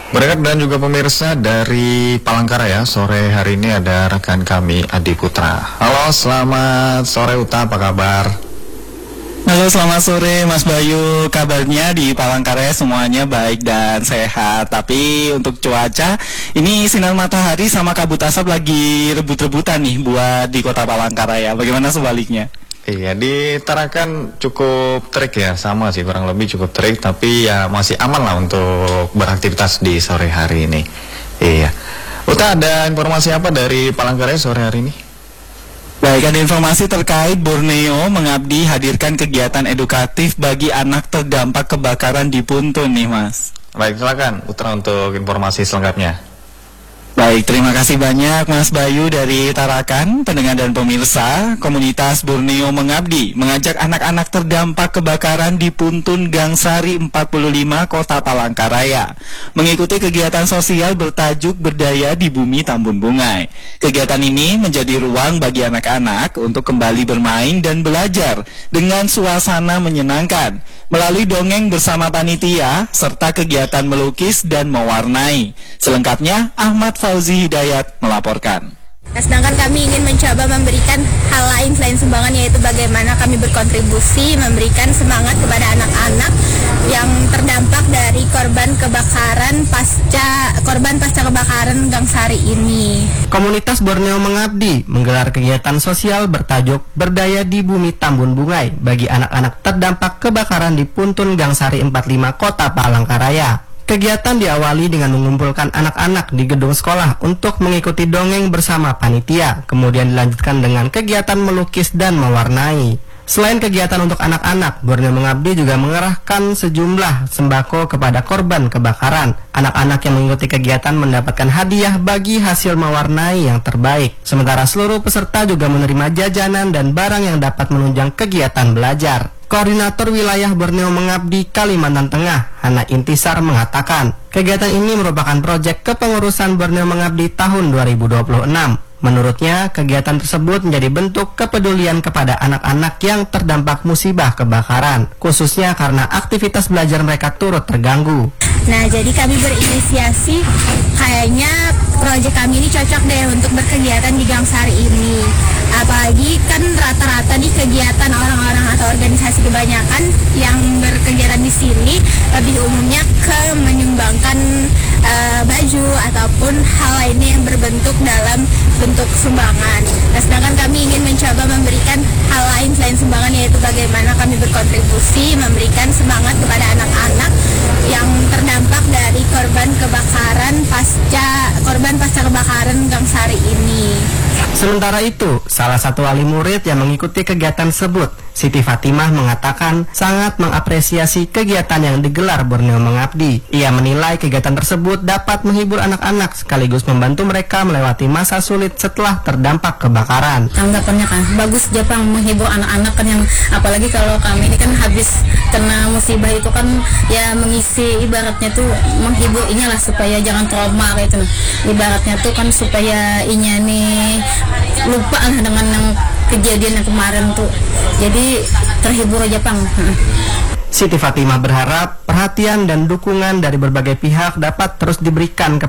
Berkat dan juga pemirsa dari Palangkaraya, sore hari ini ada rekan kami Adi Putra. Halo, selamat sore Uta, apa kabar? Halo, selamat sore Mas Bayu. Kabarnya di Palangkaraya semuanya baik dan sehat. Tapi untuk cuaca, ini sinar matahari sama kabut asap lagi rebut-rebutan nih buat di kota Palangkaraya. Bagaimana sebaliknya? Iya, di Tarakan cukup terik ya, sama sih kurang lebih cukup terik, tapi ya masih aman lah untuk beraktivitas di sore hari ini. Iya. Uta, ada informasi apa dari Palangkaraya sore hari ini? Baik, ada informasi terkait Borneo Mengabdi hadirkan kegiatan edukatif bagi anak terdampak kebakaran di Puntun nih Mas. Baik, silakan Putra untuk informasi selengkapnya. Baik, terima kasih banyak Mas Bayu dari Tarakan. Pendengar dan pemirsa, komunitas Borneo Mengabdi mengajak anak-anak terdampak kebakaran di Puntun Gangsari 45 Kota Palangkaraya mengikuti kegiatan sosial bertajuk Berdaya di Bumi Tambun Bungai. Kegiatan ini menjadi ruang bagi anak-anak untuk kembali bermain dan belajar dengan suasana menyenangkan melalui dongeng bersama panitia serta kegiatan melukis dan mewarnai. Selengkapnya Ahmad Fauzi Hidayat melaporkan. Nah, sedangkan kami ingin mencoba memberikan hal lain selain sumbangan, yaitu bagaimana kami berkontribusi memberikan semangat kepada anak-anak yang terdampak dari korban pasca kebakaran Gangsari ini. Komunitas Borneo Mengabdi menggelar kegiatan sosial bertajuk Berdaya di Bumi Tambun Bungai bagi anak-anak terdampak kebakaran di Puntun Gangsari 45 Kota Palangkaraya. Kegiatan diawali dengan mengumpulkan anak-anak di gedung sekolah untuk mengikuti dongeng bersama panitia, kemudian dilanjutkan dengan kegiatan melukis dan mewarnai. Selain kegiatan untuk anak-anak, Borneo Mengabdi juga mengerahkan sejumlah sembako kepada korban kebakaran. Anak-anak yang mengikuti kegiatan mendapatkan hadiah bagi hasil mewarnai yang terbaik. Sementara seluruh peserta juga menerima jajanan dan barang yang dapat menunjang kegiatan belajar. Koordinator Wilayah Borneo Mengabdi Kalimantan Tengah, Hana Intisar mengatakan, kegiatan ini merupakan proyek kepengurusan Borneo Mengabdi tahun 2026. Menurutnya, kegiatan tersebut menjadi bentuk kepedulian kepada anak-anak yang terdampak musibah kebakaran, khususnya karena aktivitas belajar mereka turut terganggu. Nah, jadi kami berinisiasi, kayaknya proyek kami ini cocok deh untuk berkegiatan di Gangsari ini. Apalagi kan rata-rata di kegiatan orang-orang atau organisasi kebanyakan yang berkegiatan di sini lebih umumnya ke menyumbangkan baju ataupun hal lainnya yang berbentuk dalam bentuk sumbangan. Nah, sedangkan kami ingin mencoba memberikan hal lain selain sumbangan, yaitu bagaimana kami berkontribusi memberikan semangat kepada anak-anak yang terdampak dari korban pasca kebakaran Gangsari ini. Sementara itu, salah satu wali murid yang mengikuti kegiatan tersebut, Siti Fatimah, mengatakan sangat mengapresiasi kegiatan yang digelar Borneo Mengabdi. Ia menilai kegiatan tersebut dapat menghibur anak-anak sekaligus membantu mereka melewati masa sulit setelah terdampak kebakaran. Tanggapannya kan bagus, Jepang menghibur anak-anak kan, yang apalagi kalau kami ini kan habis kena musibah itu kan ya, mengisi ibaratnya tuh menghibur inya lah supaya jangan trauma kayak itu. Ibaratnya tuh kan supaya inya nih lupa lah dengan yang kejadian yang kemarin tuh. Jadi terhibur aja Pang. Siti Fatimah berharap perhatian dan dukungan dari berbagai pihak dapat terus diberikan